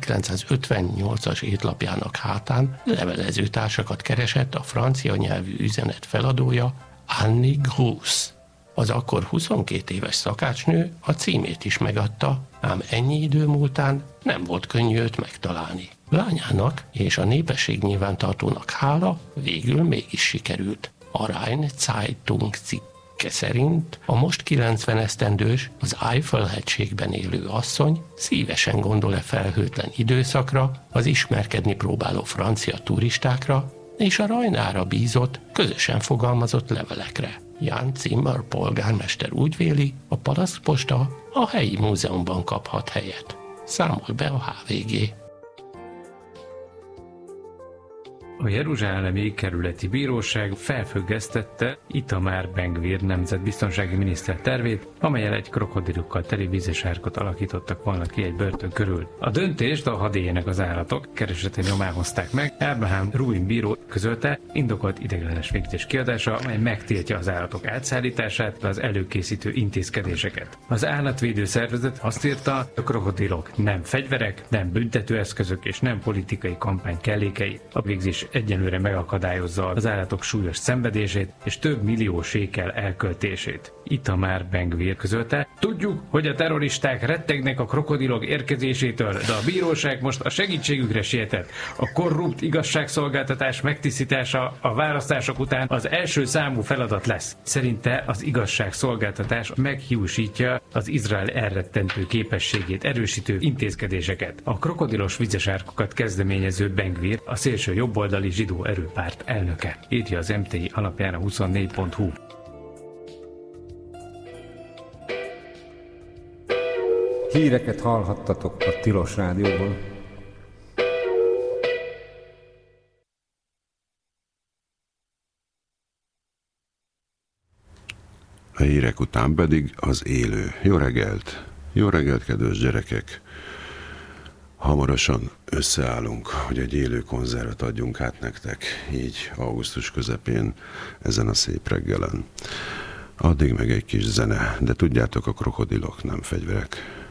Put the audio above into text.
1958-as étlapjának hátán levelezőtársakat keresett a francia nyelvű üzenet feladója, Annie Grus. Az akkor 22 éves szakácsnő a címét is megadta, ám ennyi idő múltán nem volt könnyű őt megtalálni. Lányának és a népességnyilvántartónak hála végül mégis sikerült. A Rhein Zeitung cikke szerint a most 90 esztendős, az Eifel-hegységben élő asszony szívesen gondol-e felhőtlen időszakra, az ismerkedni próbáló francia turistákra és a Rajnára bízott, közösen fogalmazott levelekre. Jan Zimmer polgármester úgy véli, a Palasztposta a helyi múzeumban kaphat helyet. Számol be a HVG. A jeruzsálemi kerületi bíróság felfüggesztette Itamar Ben-Gvir nemzetbiztonsági miniszter tervét, amellyel egy krokodilokkal teli vízesárkot alakítottak volna ki egy börtön körül. A döntést a hadélyének az állatok kereseti nyomán hozták meg. Abraham Ruin bíró közölte, indokolt ideiglenes végzés kiadása, amely megtiltja az állatok átszállítását, az előkészítő intézkedéseket. Az állatvédő szervezet azt írta, a krokodilok nem fegyverek, nem büntetőeszközök és nem politikai kampány kellékei. A végzés egyenlőre megakadályozza az állatok súlyos szenvedését és több millió sékel elköltését. Itamar Ben-Gvir közölte, tudjuk, hogy a terroristák rettegnek a krokodilok érkezésétől, de a bíróság most a segítségükre sietett. A korrupt igazságszolgáltatás megtisztítása a választások után az első számú feladat lesz. Szerinte az igazságszolgáltatás meghiúsítja az Izrael elrettentő képességét erősítő intézkedéseket. A krokodilos vízesárkokat kezdeményező Ben-Gvir a szélső jobboldali zsidó erőpárt elnöke, írja az MTI alapján a 24.hu. Híreket hallhattatok a Tilos Rádióból. A hírek után pedig az élő. Jó reggelt! Jó reggelt, kedves gyerekek! Hamarosan összeállunk, hogy egy élő konzervet adjunk át nektek, így augusztus közepén, ezen a szép reggelen. Addig meg egy kis zene, de tudjátok, a krokodilok nem fegyverek.